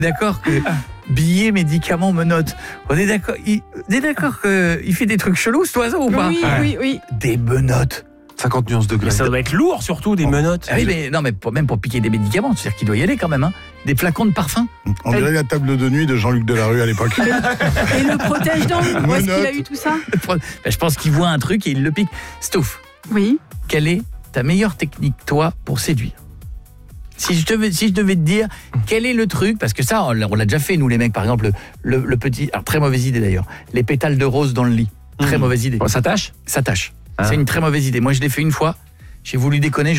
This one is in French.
d'accord que billets, médicaments, menottes. On est d'accord qu'il fait des trucs chelous, cet oiseau, ou pas? Oui. Des menottes. 50 nuances de Mais gris. ça doit être lourd, surtout, des menottes. Ah oui, mais non, mais même pour piquer des médicaments, c'est-à-dire qu'il doit y aller quand même. Hein. Des flacons de parfum. On dirait la table de nuit de Jean-Luc Delarue à l'époque. Et le protège-dents, où est-ce qu'il a eu tout ça? Je pense qu'il voit un truc et il le pique. Stouff, Oui. quelle est ta meilleure technique, toi, pour séduire? Si je devais te dire, quel est le truc, parce que ça, on l'a déjà fait, nous les mecs, par exemple, le petit, alors très mauvaise idée d'ailleurs, les pétales de rose dans le lit. Très mauvaise idée. Ça tâche. Ça tâche. C'est une très mauvaise idée. Moi, je l'ai fait une fois, j'ai voulu déconner,